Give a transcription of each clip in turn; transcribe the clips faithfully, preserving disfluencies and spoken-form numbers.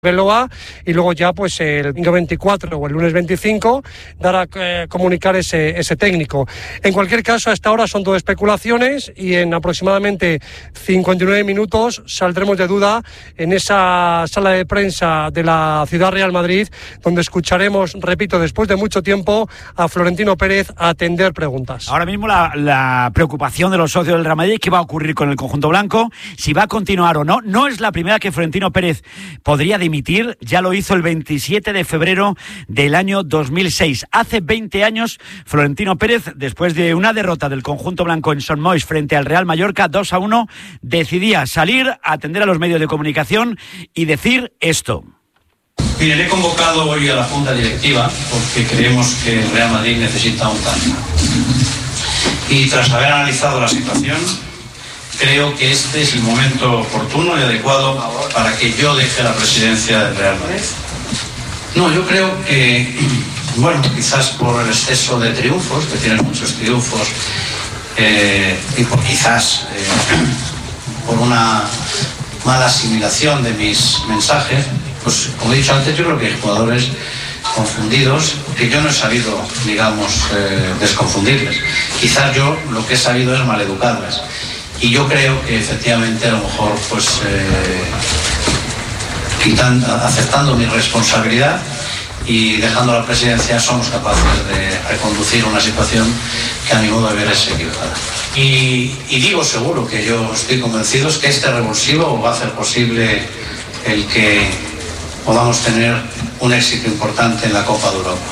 Beloa, y luego ya pues el domingo veinticuatro o el lunes veinticinco dar a eh, comunicar ese, ese técnico. En cualquier caso, hasta ahora son todo especulaciones y en aproximadamente cincuenta y nueve minutos saldremos de duda en esa sala de prensa de la Ciudad Real Madrid, donde escucharemos, repito, después de mucho tiempo a Florentino Pérez atender preguntas. Ahora mismo la, la preocupación de los socios del Real Madrid, ¿qué va a ocurrir con el conjunto blanco? Si va a continuar o no. No es la primera que Florentino Pérez podría dimitir. Ya lo hizo el veintisiete de febrero del año dos mil seis. Hace veinte años, Florentino Pérez, después de una derrota del conjunto blanco en Son Moix frente al Real Mallorca dos a uno, decidía salir a atender a los medios de comunicación y decir esto. Miren, he convocado hoy a la Junta Directiva porque creemos que el Real Madrid necesita un cambio. Y tras haber analizado la situación, creo que este es el momento oportuno y adecuado para que yo deje la presidencia del Real Madrid. No, yo creo que, bueno, quizás por el exceso de triunfos, que tienen muchos triunfos, eh, y por quizás eh, por una mala asimilación de mis mensajes, pues como he dicho antes, yo creo que hay jugadores confundidos, que yo no he sabido, digamos, eh, desconfundirles. Quizás yo lo que he sabido es maleducarles. Y yo creo que efectivamente a lo mejor, pues, eh, quitando, aceptando mi responsabilidad y dejando la presidencia, somos capaces de reconducir una situación que a mi modo de ver es equivocada. Y, y digo seguro que yo estoy convencido es que este revulsivo va a hacer posible el que podamos tener un éxito importante en la Copa de Europa.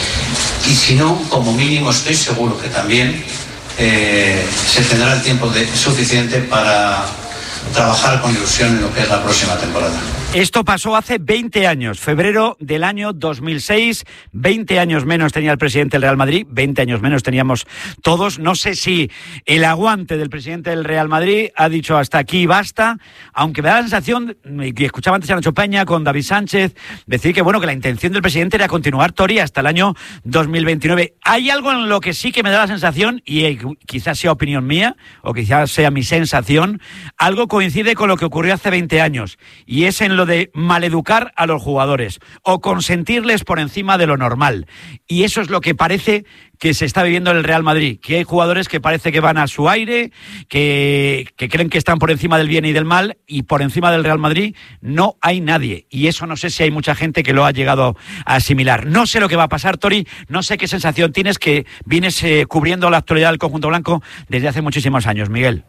Y si no, como mínimo estoy seguro que también Eh, se tendrá el tiempo de, suficiente para trabajar con ilusión en lo que es la próxima temporada. Esto pasó hace veinte años, febrero del año dos mil seis, veinte años menos tenía el presidente del Real Madrid, veinte años menos teníamos todos. No sé si el aguante del presidente del Real Madrid ha dicho hasta aquí basta, aunque me da la sensación, y escuchaba antes a Nacho Peña con David Sánchez, decir que bueno, que la intención del presidente era continuar Tori hasta el año dos mil veintinueve. Hay algo en lo que sí que me da la sensación, y eh, quizás sea opinión mía, o quizás sea mi sensación, algo coincide con lo que ocurrió hace veinte años, y es en lo de maleducar a los jugadores o consentirles por encima de lo normal. Y eso es lo que parece que se está viviendo en el Real Madrid, que hay jugadores que parece que van a su aire, que, que creen que están por encima del bien y del mal, y por encima del Real Madrid no hay nadie. Y eso no sé si hay mucha gente que lo ha llegado a asimilar. No sé lo que va a pasar, Tori, no sé qué sensación tienes, que vienes eh, cubriendo la actualidad del conjunto blanco desde hace muchísimos años, Miguel.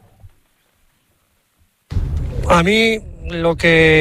A mí lo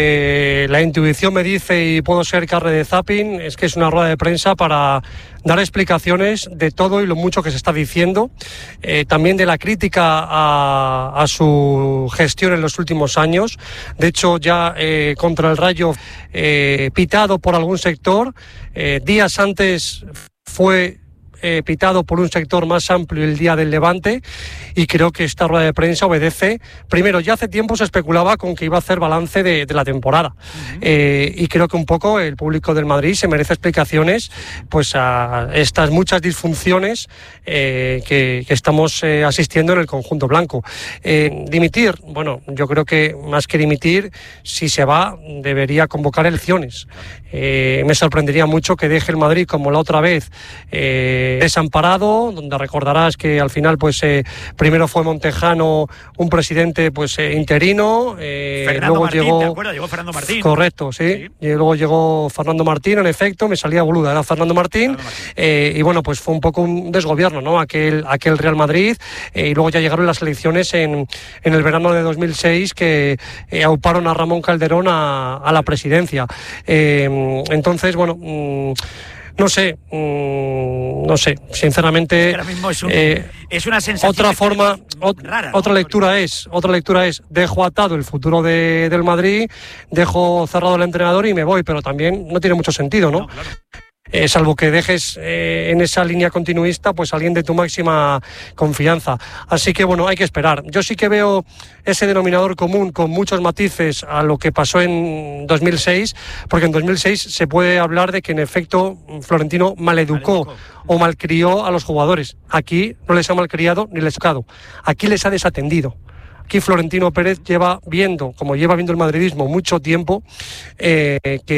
que la intuición me dice, y puedo ser carne de zapping, es que es una rueda de prensa para dar explicaciones de todo y lo mucho que se está diciendo, eh, también de la crítica a, a su gestión en los últimos años. De hecho, ya eh, contra el Rayo, eh, pitado por algún sector, eh, días antes fue Eh, pitado por un sector más amplio el día del Levante, y creo que esta rueda de prensa obedece, primero, ya hace tiempo se especulaba con que iba a hacer balance de, de la temporada, uh-huh. eh, y creo que un poco el público del Madrid se merece explicaciones pues a estas muchas disfunciones eh, que, que estamos eh, asistiendo en el conjunto blanco. Eh, dimitir, bueno, yo creo que más que dimitir, si se va debería convocar elecciones. Eh, me sorprendería mucho que deje el Madrid como la otra vez, eh, desamparado, donde recordarás que al final pues eh, primero fue Montejano, un presidente pues eh, interino, eh, Fernando luego Martín, llegó, ¿te acuerdas? Llegó Fernando Martín. Correcto, sí. sí. Y luego llegó Fernando Martín, en efecto, me salía boluda, era Fernando Martín, Fernando Martín. Eh, y bueno, pues fue un poco un desgobierno, ¿no? Aquel, aquel Real Madrid, eh, y luego ya llegaron las elecciones en, en el verano de dos mil seis que eh, auparon a Ramón Calderón a, a la presidencia. Eh, entonces, bueno... Mmm, No sé, mmm, no sé, sinceramente. Es que ahora mismo es, un, eh, es una sensación. Otra forma, ot, rara, ¿no? otra lectura es, otra lectura es, dejo atado el futuro de, del Madrid, dejo cerrado el entrenador y me voy, pero también no tiene mucho sentido, ¿no? No, claro. Eh, salvo que dejes eh, en esa línea continuista pues alguien de tu máxima confianza. Así que bueno, hay que esperar. Yo sí que veo ese denominador común con muchos matices a lo que pasó en dos mil seis, porque en dos mil seis se puede hablar de que en efecto Florentino maleducó, maleducó. o malcrió a los jugadores. Aquí no les ha malcriado ni les ha educado. Aquí les ha desatendido. Aquí Florentino Pérez lleva viendo, como lleva viendo el madridismo mucho tiempo, eh, que